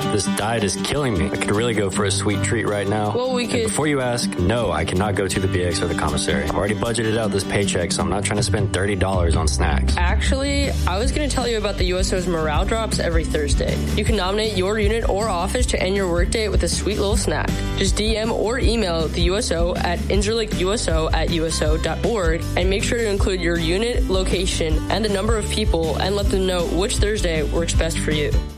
This diet is killing me. I could really go for a sweet treat right now. Well, we could... And before you ask, no, I cannot go to the BX or the commissary. I've already budgeted out this paycheck, so I'm not trying to spend $30 on snacks. Actually, I was going to tell you about the USO's morale drops every Thursday. You can nominate your unit or office to end your workday with a sweet little snack. Just DM or email the USO at inserlickuso@uso.org and make sure to include your unit, location, and the number of people and let them know which Thursday works best for you.